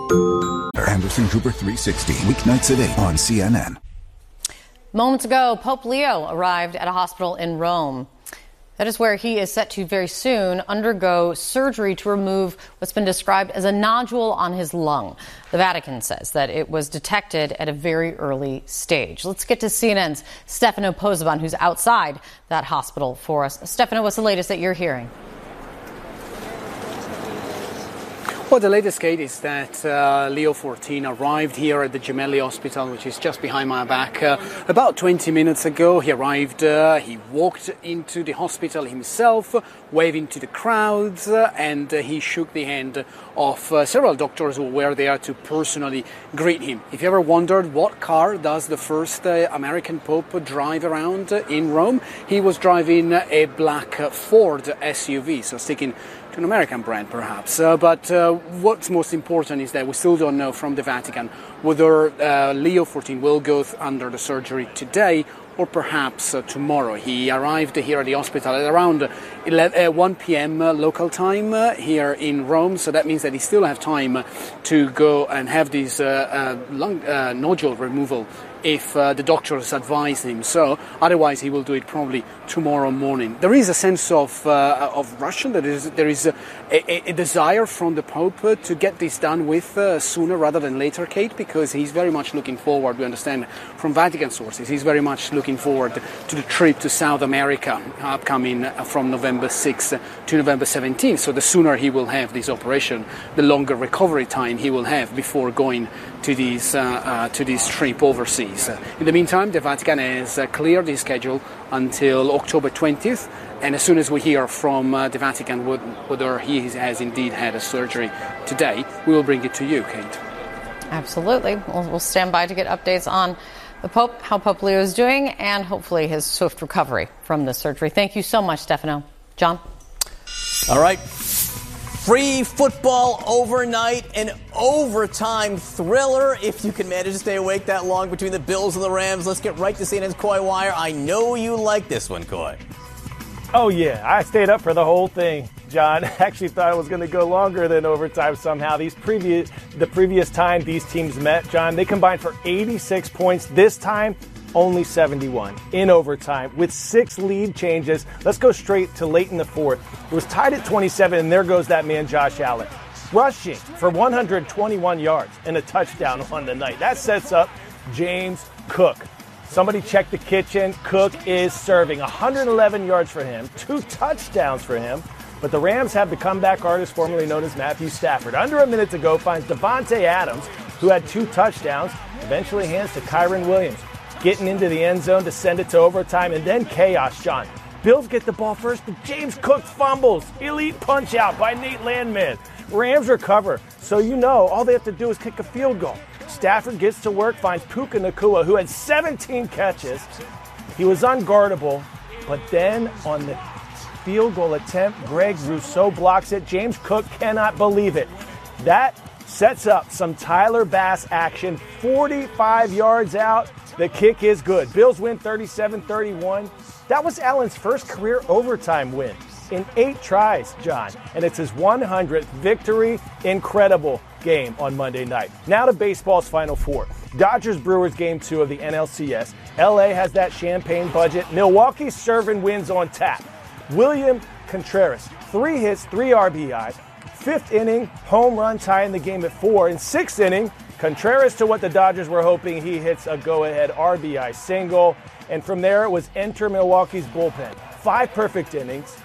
Anderson Cooper 360, weeknights at 8 on CNN. Moments ago, Pope Leo arrived at a hospital in Rome. That is where he is set to very soon undergo surgery to remove what's been described as a nodule on his lung. The Vatican says that it was detected at a very early stage. Let's get to CNN's Stefano Pozzebon, who's outside that hospital for us. Stefano, what's the latest that you're hearing? Well, the latest, Kate, is that Leo XIV arrived here at the Gemelli Hospital, which is just behind my back, about 20 minutes ago. He arrived, he walked into the hospital himself, waving to the crowds, and he shook the hand of several doctors who were there to personally greet him. If you ever wondered what car does the first American Pope drive around in Rome, he was driving a black Ford SUV, so sticking an American brand, perhaps. But what's most important is that we still don't know from the Vatican whether Leo XIV will go under the surgery today or perhaps tomorrow. He arrived here at the hospital at around 1 p.m. Local time here in Rome, so that means that he still have time to go and have this lung nodule removal if the doctors advise him so. Otherwise, he will do it probably tomorrow morning. There is a sense of rush. There is a desire from the Pope to get this done with sooner rather than later, Kate, because he's very much looking forward, we understand from Vatican sources, he's very much looking forward to the trip to South America upcoming from November 6th to November 17th. So the sooner he will have this operation, the longer recovery time he will have before going to this trip overseas. In the meantime, the Vatican has cleared his schedule until October 20th, and as soon as we hear from the Vatican whether he has indeed had a surgery today, we will bring it to you, Kate. Absolutely. We'll stand by to get updates on the Pope, how Pope Leo is doing, and hopefully his swift recovery from the surgery. Thank you so much, Stefano. John? All right. Free football overnight, an overtime thriller. If you can manage to stay awake that long between the Bills and the Rams, let's get right to CNN's Coy Wire. I know you like this one, Coy. Oh, yeah. I stayed up for the whole thing, John. I actually thought it was going to go longer than overtime somehow. The previous time these teams met, John, they combined for 86 points. This time, only 71 in overtime with 6 lead changes. Let's go straight to late in the fourth. It was tied at 27, and there goes that man, Josh Allen, rushing for 121 yards and a touchdown on the night. That sets up James Cook. Somebody check the kitchen. Cook is serving. 111 yards for him, 2 touchdowns for him. But the Rams have the comeback artist formerly known as Matthew Stafford. Under a minute to go, finds Devontae Adams, who had 2 touchdowns, eventually hands to Kyren Williams, getting into the end zone to send it to overtime, and then chaos, John. Bills get the ball first, but James Cook fumbles. Elite punch out by Nate Landman. Rams recover, so you know all they have to do is kick a field goal. Stafford gets to work, finds Puka Nacua, who had 17 catches. He was unguardable, but then on the field goal attempt, Greg Rousseau blocks it. James Cook cannot believe it. That sets up some Tyler Bass action. 45 yards out. The kick is good. Bills win 37-31. That was Allen's first career overtime win in 8 tries, John. And it's his 100th victory. Incredible game on Monday night. Now to baseball's Final Four. Dodgers-Brewers Game 2 of the NLCS. LA has that champagne budget. Milwaukee's serving wins on tap. William Contreras, 3 hits, 3 RBI. 5th inning, home run tying the game at 4. In 6th inning, Contreras to what the Dodgers were hoping, he hits a go-ahead RBI single. And from there, it was enter Milwaukee's bullpen. 5 perfect innings.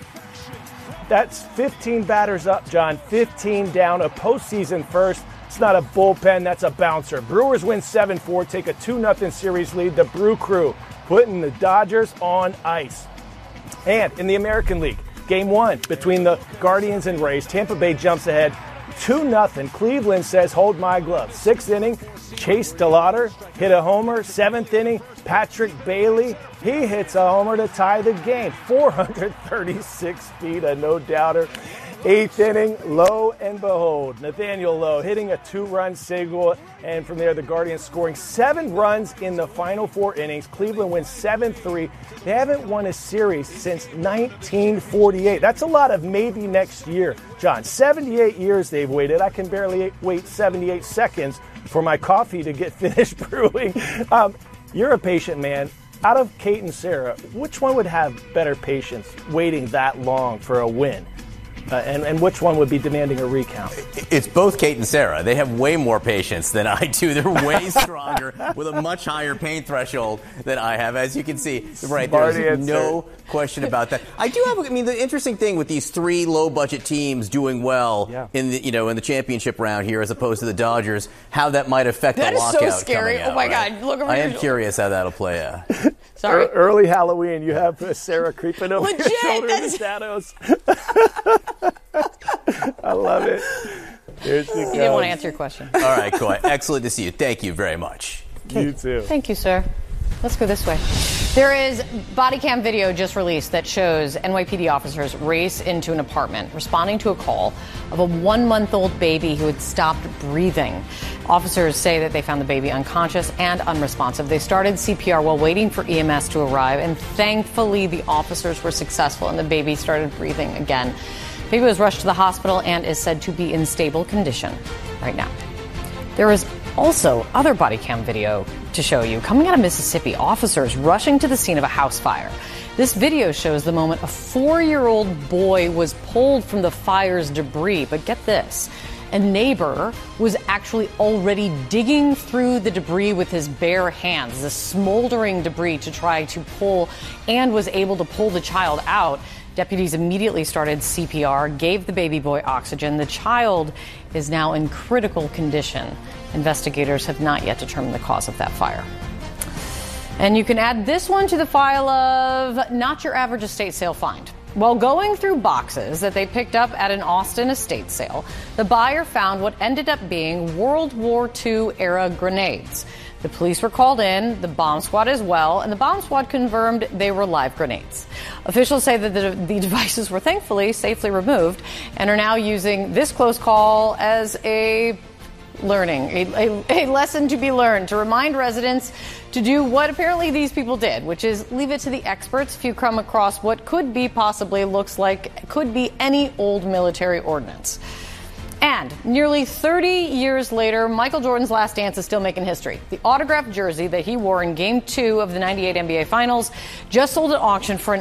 That's 15 batters up, John. 15 down, a postseason first. It's not a bullpen, that's a bouncer. Brewers win 7-4, take a 2-0 series lead. The Brew Crew putting the Dodgers on ice. And in the American League, Game 1 between the Guardians and Rays, Tampa Bay jumps ahead 2-0. Cleveland says, hold my glove. 6th inning, Chase DeLauter hit a homer. 7th inning, Patrick Bailey, he hits a homer to tie the game. 436 feet, a no-doubter. Eighth inning, lo and behold, Nathaniel Lowe hitting a 2-run single, and from there the Guardians scoring 7 runs in the final 4 innings. Cleveland wins 7-3. They haven't won a series since 1948. That's a lot of maybe next year, John. 78 years they've waited. I can barely wait 78 seconds for my coffee to get finished brewing. You're a patient man. Out of Kate and Sarah, which one would have better patience waiting that long for a win? And which one would be demanding a recount? It's both Kate and Sarah. They have way more patience than I do. They're way stronger with a much higher pain threshold than I have, as you can see. Right, there's no question about that. I do have. I mean, the interesting thing with these 3 low-budget teams doing well in the in the championship round here, as opposed to the Dodgers, how that might affect the lockout. That is so scary. Oh my God! Look over I am curious how that'll play out. Sorry. Early Halloween, you have Sarah creeping over your shoulder in the shadows. I love it. Here she comes. You didn't want to answer your question. All right, Coy. Excellent to see you. Thank you very much. You too. Thank you, sir. Let's go this way. There is body cam video just released that shows NYPD officers race into an apartment responding to a call of a 1-month-old baby who had stopped breathing. Officers say that they found the baby unconscious and unresponsive. They started CPR while waiting for EMS to arrive, and thankfully the officers were successful and the baby started breathing again. The baby was rushed to the hospital and is said to be in stable condition right now. There is also other body cam video to show you. Coming out of Mississippi, officers rushing to the scene of a house fire. This video shows the moment a 4-year-old boy was pulled from the fire's debris. But get this, a neighbor was actually already digging through the debris with his bare hands, the smoldering debris, to try to pull, and was able to pull the child out. Deputies immediately started CPR, gave the baby boy oxygen. The child is now in critical condition. Investigators have not yet determined the cause of that fire. And you can add this one to the file of not your average estate sale find. While going through boxes that they picked up at an Austin estate sale, the buyer found what ended up being World War II-era grenades. The police were called in, the bomb squad as well, and the bomb squad confirmed they were live grenades. Officials say that the devices were thankfully safely removed and are now using this close call as a lesson to be learned, to remind residents to do what apparently these people did, which is leave it to the experts if you come across what could be could be any old military ordnance. And nearly 30 years later, Michael Jordan's last dance is still making history. The autographed jersey that he wore in Game 2 of the '98 NBA Finals just sold at auction for an